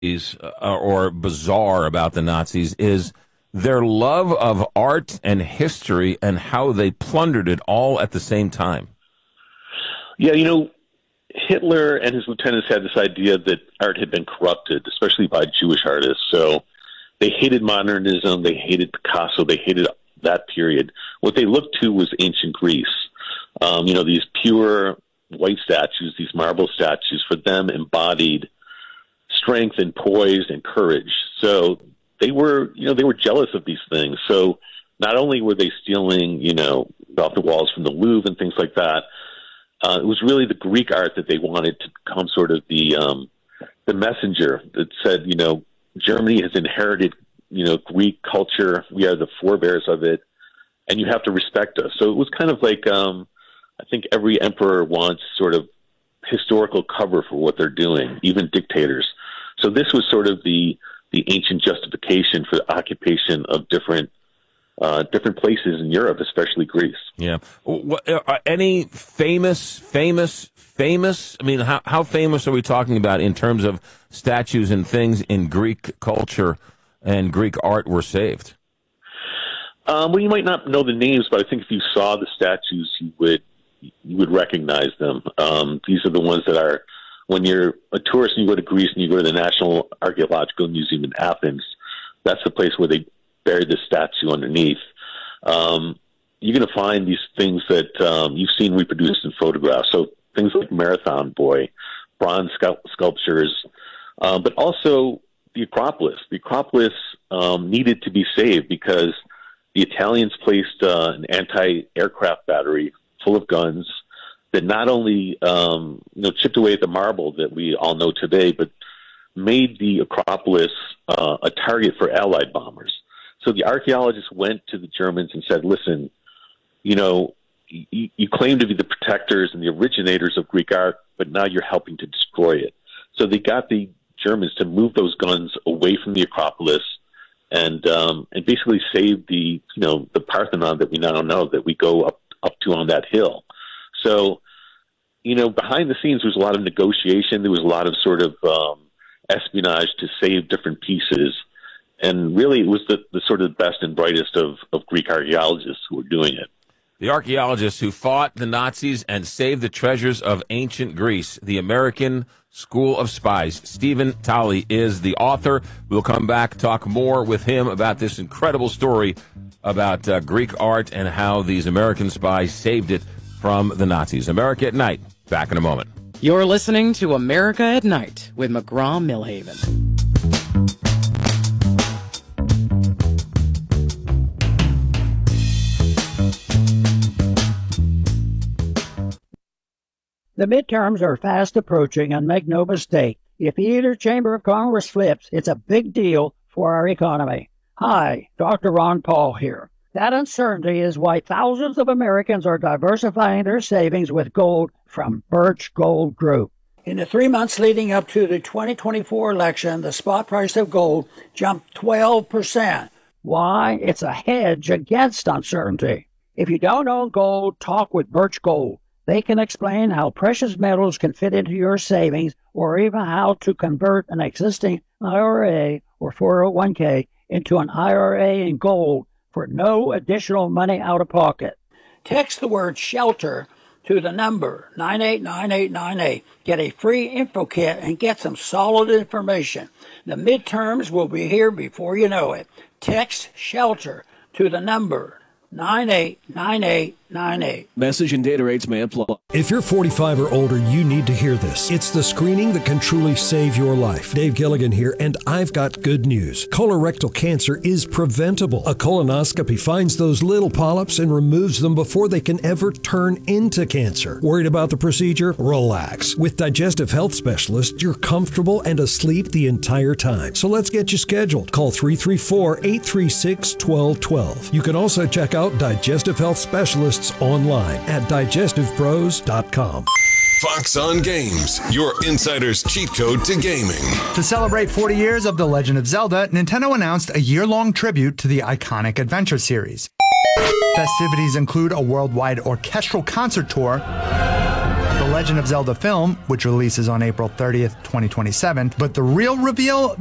or bizarre about the Nazis is their love of art and history and how they plundered it all at the same time. Yeah, Hitler and his lieutenants had this idea that art had been corrupted, especially by Jewish artists. So they hated modernism, they hated Picasso, they hated that period. What they looked to was ancient Greece. These pure white statues, these marble statues, for them embodied strength and poise and courage. So they were jealous of these things. So not only were they stealing, off the walls from the Louvre and things like that, it was really the Greek art that they wanted to become sort of the messenger that said, Germany has inherited, Greek culture. We are the forebears of it, and you have to respect us. So it was kind of like, I think every emperor wants sort of historical cover for what they're doing, even dictators. So this was sort of the ancient justification for the occupation of different places in Europe, especially Greece. Yeah. Any famous? I mean, how famous are we talking about in terms of statues and things in Greek culture and Greek art were saved? Well, you might not know the names, but I think if you saw the statues, you would recognize them. These are the ones that are, when you're a tourist and you go to Greece and you go to the National Archaeological Museum in Athens, that's the place where they buried the statue underneath. You're going to find these things that you've seen reproduced in photographs. So things like Marathon Boy, bronze sculptures, but also the Acropolis. The Acropolis needed to be saved because the Italians placed an anti-aircraft battery full of guns that not only chipped away at the marble that we all know today, but made the Acropolis a target for Allied bombers. So the archaeologists went to the Germans and said, listen, you claim to be the protectors and the originators of Greek art, but now you're helping to destroy it. So they got the Germans to move those guns away from the Acropolis and basically save the Parthenon that we now know that we go up to on that hill. So, behind the scenes, there was a lot of negotiation. There was a lot of sort of espionage to save different pieces. And really, it was the sort of best and brightest of Greek archaeologists who were doing it. The archaeologists who fought the Nazis and saved the treasures of ancient Greece, the American School of Spies. Stephen Talley is the author. We'll come back, talk more with him about this incredible story about Greek art and how these American spies saved it from the Nazis. America at Night. Back in a moment. You're listening to America at Night with McGraw-Millhaven. The midterms are fast approaching, and make no mistake, if either chamber of Congress flips, it's a big deal for our economy. Hi, Dr. Ron Paul here. That uncertainty is why thousands of Americans are diversifying their savings with gold from Birch Gold Group. In the 3 months leading up to the 2024 election, the spot price of gold jumped 12%. Why? It's a hedge against uncertainty. If you don't own gold, talk with Birch Gold. They can explain how precious metals can fit into your savings, or even how to convert an existing IRA or 401k into an IRA in gold for no additional money out of pocket. Text the word SHELTER to the number 989898. Get a free info kit and get some solid information. The midterms will be here before you know it. Text SHELTER to the number 989898. Message and data rates may apply. If you're 45 or older, you need to hear this. It's the screening that can truly save your life. Dave Gilligan here, and I've got good news. Colorectal cancer is preventable. A colonoscopy finds those little polyps and removes them before they can ever turn into cancer. Worried about the procedure? Relax. With Digestive Health Specialists, you're comfortable and asleep the entire time. So let's get you scheduled. Call 334-836-1212. You can also check out Digestive Health Specialists online at digestivepros.com. Fox on Games, your insider's cheat code to gaming. To celebrate 40 years of The Legend of Zelda, Nintendo announced a year-long tribute to the iconic adventure series. Festivities include a worldwide orchestral concert tour, The Legend of Zelda film, which releases on April 30th, 2027. But the real reveal